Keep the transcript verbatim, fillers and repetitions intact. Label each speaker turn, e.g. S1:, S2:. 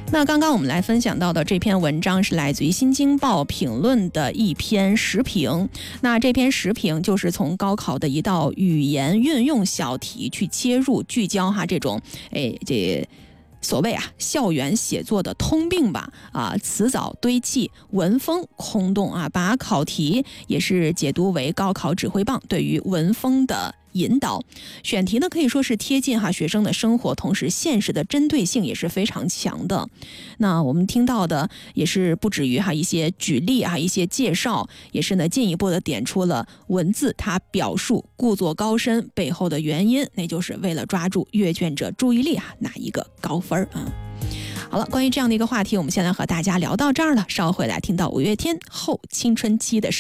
S1: 那刚刚我们来分享到的这篇文章是来自于《新京报评论》的一篇时评。那这篇时评就是从高考的一道语言运用小题去切入，聚焦哈这种哎这。所谓啊，校园写作的通病吧，啊，词藻堆砌，文风空洞啊，把考题也是解读为高考指挥棒对于文风的引导。选题呢可以说是贴近哈学生的生活，同时现实的针对性也是非常强的。那我们听到的也是不止于哈一些举例啊，一些介绍，也是呢进一步的点出了文字它表述故作高深背后的原因，那就是为了抓住阅卷者注意力啊，拿一个高分啊。好了，关于这样的一个话题，我们先来和大家聊到这儿了。稍后回来听到五月天后青春期的